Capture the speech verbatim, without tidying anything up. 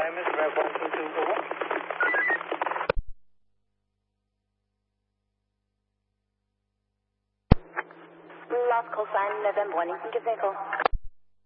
I M is Rev one two two, over. Lost call sign, November one, you can give me a call.